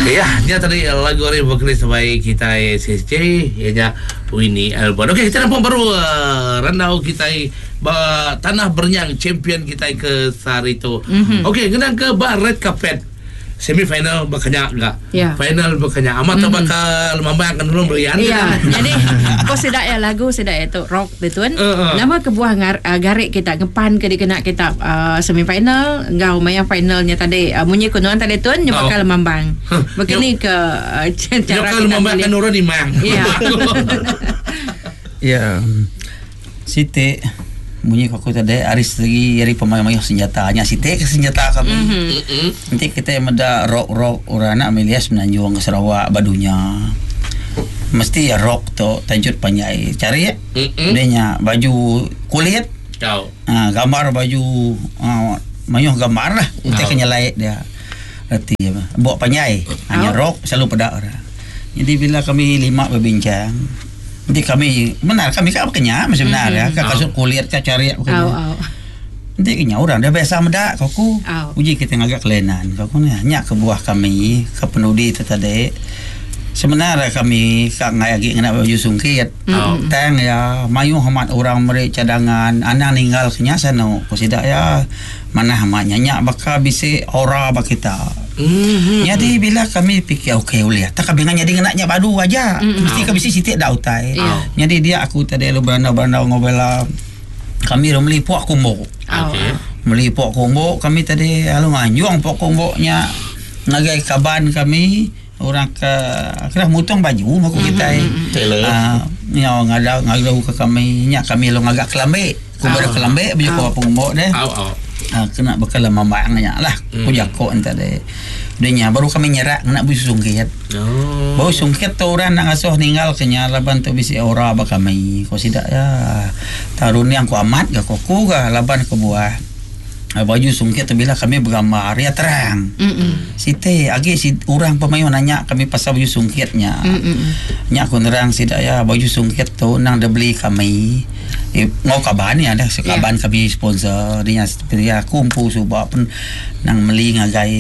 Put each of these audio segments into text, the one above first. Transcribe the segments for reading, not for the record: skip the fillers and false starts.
Ya, dia tadi lagu orang vokalis terbaik kita SSJ, ianya Winnie Albon. Okey, kita nampak baru randau kita tanah bernyang champion kita ke Sarito. Okey, kenang ke red carpet. Semifinal berkenyak enggak? Yeah. Final berkenyak. Amat bakal mambang akan dulu berian. Ya. Jadi kau sedak ya lagu sedak itu rock betul. Nama kebuah garik kita ngepan ke dikena kita semifinal, engkau maya finalnya tadi munyi kunuan tadi tuan nya bakal mambang. Begini ke cara kita mambang kan orang di mang. Ya. Ya. Siti bunyi aku tadi Aris lagi dari pemain-pemain senjatanya Siti ke senjata kami. Nanti kita yang ada rock orang nak Amelias menanjung ke Sarawak badunya. Mesti ya rock tu tanjut panjai. Cari ya. Dia baju kulit. Gambar baju mayuh gambar lah. Kita kenyalai dia. Berarti bawa panjai. Hanya rock selalu pada orang. Jadi bila kami 5 berbincang, nanti kami benar kami kan kenyang masih benar ya kasut kulit ka cari nanti kenyang orang dah biasa mendak kaku uji kita ngagak kelenan kaku nyak ke buah kami ke penudi tu tadi sebenarnya kami kak ngayagi ngena baju sungkit tang ya mayu hamat orang mere cadangan anak ninggal kenya sana kusidak ya mana hamatnya nyak bakal bisi aura bak kita. Jadi bila kami fikir okey boleh tak kami jadi ngenaknya padu aja mesti kami sitik dak utai. Jadi dia aku tadi lu beranda-beranda ngobela kami meli puak kumbo. Meli puak kumbo kami tadi alu nganjuang puak kumboknya ngagai kaban kami orang ke kira mutong baju maku kita nya ngada ke kami nya kami lu ngagak kelambe ku ber kelambe baju puak kumbok deh. Kena bakal mambangnya lah kujako entade denya baru kami nyerak nak baju sungkit bau sungkit tu orang nak asuh ninggal kenya laban tu bisi aura ba kami ko sidak ya tarun yang ku amat ga koku ga laban ke buah baju sungkit tu bila kami bergambar ya terang site agi si orang pemain nanya kami pasal baju sungkitnya nya ku nerang sidak ya baju sungkit tu nang dah beli kami ngau kaban ya ada sekaban kami sponsor dia kumpul subak pun nang meli ngagai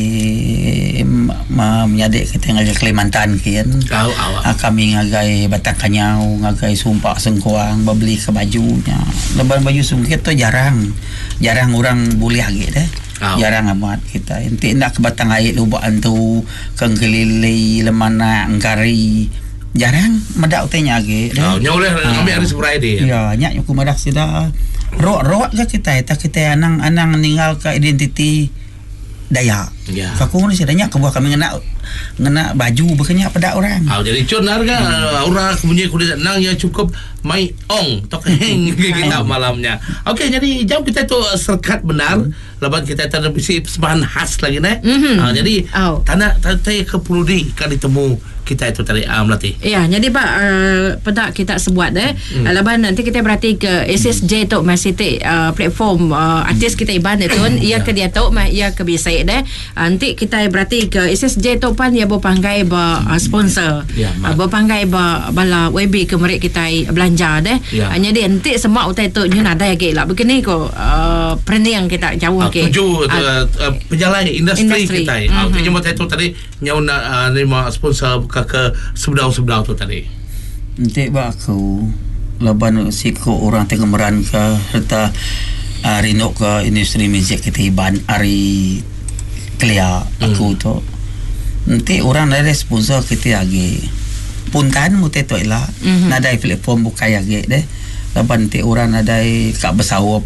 menyadik kita ngagai Kalimantan kian kami ngagai Batang Kanyau ngagai Sumpak Sengkuang beli ke bajunya lebar baju sungkit tu jarang orang boleh lagi deh jarang amat kita enti nak ke Batang Air lubaan tu kengkelili lemana engkari jarang medak utenya lagi nya oleh ambil hari Friday ya nya aku medak sida roak ke kita anang ninggal ke identiti Dayak. Kaku ni sedanya ke buah kami ngena baju berkenyak pada orang. Jadi cun harga orang punya kulit nang yang cukup mai ong tok heng kita malamnya. Okey, jadi jam kita tu serkat benar. Lepas kita ada bisi persembahan khas lagi jadi tanah ke Puludi kan ditemu kita itu tadi melatih. Ya, jadi Pak pada kita sebuat lepas nanti kita berarti ke SSJ tu masih platform artis kita iban itu ia ke dia tahu ia ke biasa nanti kita berarti ke SSJ tu pan ia berpanggai sponsor berpanggai bala WB ke mereka kita belanja jadi nanti semua utai tu nyu ada lagi lah begini ko pening kita jauh ke tuju penjalan industri kita cuma itu tadi nyau nak nerima sponsor ke sebelah tu tadi nanti aku laban siko orang tengah meran ke serta rinok ke industri muzik kita iban hari Kelia aku tu nanti orang ada sponsor kita lagi puntan mute tu lah ada platform bukai lagi deh laban nanti orang ada kak bersawap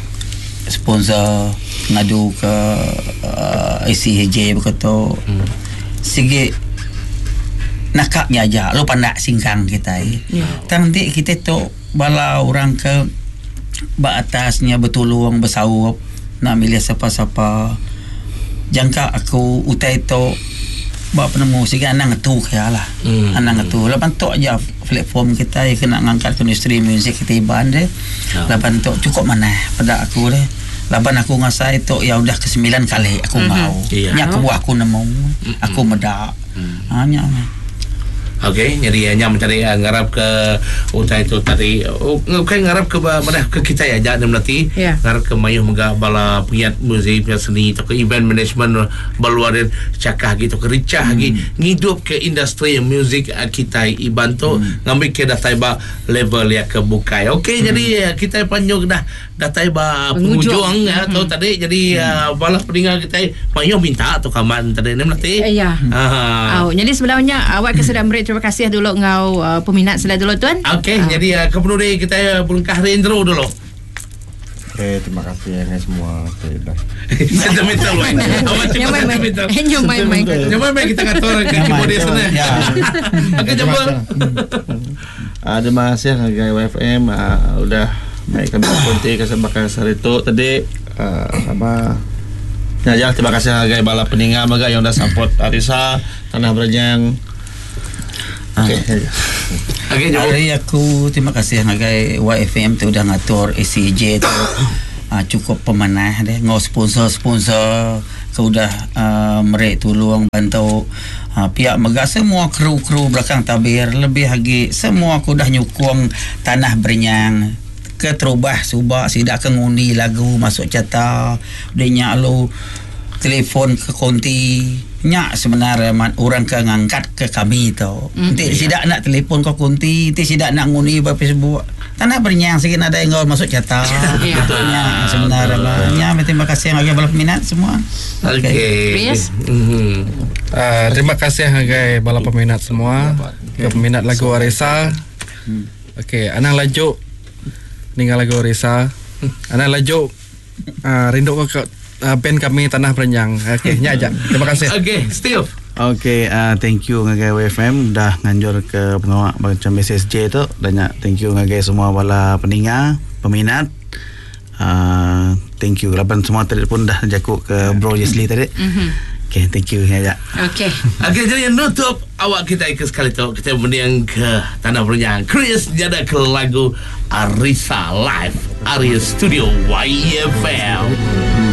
sponsor ngadu ke ICHJ begitu sigi nakaknya aja lu pandak singkang kita nanti kita tu bala orang ke atasnya betulung bersawap nak milih siapa-siapa jangka aku utai tu buat penemu sehingga anak ngetu kaya lah anak ngetu lepas tu aja platform kita kena ngangkat ke industri muzik kita iban deh lepas tu cukup mana pada aku deh lepas aku ngasai tu ya udah ke 9 kali aku mau nya aku buat aku nemu aku medak hanya Okey, jadi hanya mencari ngarap ke utai itu tadi. Bukan ngarap ke mana ke kita ya, jangan nanti ngarap ke mayuh mega bala pengiat muzik, pengiat seni, atau ke event management baluarin cakah gitu, ke ricah lagi ngidup ke industri muzik kita ibantu ngambil ke datai ba level ya ke bukai. Okey, jadi kita panjang dah datai ba pengunjung ya atau tadi jadi bala peninggal kita mayuh minta atau kaman tadi nanti. Ya. Jadi sebenarnya awak kesudah beri terima kasih dulu ngau peminat sila dulu tuan. Okey, jadi kemudian kita bungkah intro dulu. Okey, terima kasih semua. Sentimental weh. Awak cakap sentimental. Nyamai kita ngatur ke keyboard sana. Okey, coba. Terima kasih Hagai WFM udah baik kami konti ke sebakar sarito tadi sama ya terima kasih Hagai bala peninggal maga yang udah support Arisa Tanah Berjang. Okay, hari aku terima kasih ngagai YFM tu udah ngatur ACJ tu cukup pemanah deh ngau sponsor kau udah merek tolong bantu pihak mega semua kru belakang tabir lebih lagi semua aku dah nyukung Tanah Berjang ke terubah subak sidak ke ngundi lagu masuk cata dia lu telefon ke konti nyak sebenarnya orang ke ngangkat ke kami tau. Nanti sidak nak telefon ke konti, nanti sidak nak ngundi ke Facebook. Tanah Berjang sikit ada yang masuk cata. Betulnya sebenarnya terima kasih bagi bala peminat semua. Okey. Terima kasih bagi bala peminat semua. Ke peminat lagu Arisa. Okey, anang laju ninggal lagu Arisa. Anang laju rindu ke band kami Tanah Berjang. Okey, nya aja. Terima kasih. Okey, Steve. Okey, thank you ngagai WFM dah nganjur ke pengawak macam SSJ tu dan thank you ngagai semua bala peningat, peminat. Thank you laban semua tadi pun dah jakuk ke Bro Jesli tadi. Okey, thank you aja. Okey. Okey, jadi nutup awak kita ikut sekali tu kita mendiang ke Tanah Berjang. Chris jada ke lagu Arisa Live Area Studio YFM.